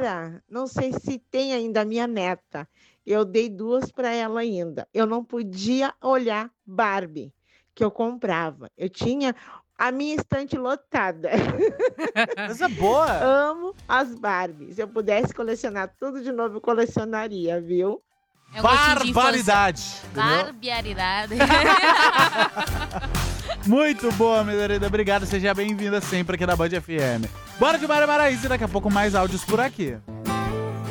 agora, não sei se tem ainda a minha neta. Eu dei 2 para ela ainda. Eu não podia olhar Barbie que eu comprava. Eu tinha a minha estante lotada. Coisa boa! Amo as Barbies. Se eu pudesse colecionar tudo de novo, eu colecionaria, viu? É um gostinho de infância. Barbaridade! entendeu? Barbaridade. Muito boa, Medarida. Obrigado. Seja bem-vinda sempre aqui na Band FM. Bora de Mara Maraíza e daqui a pouco mais áudios por aqui.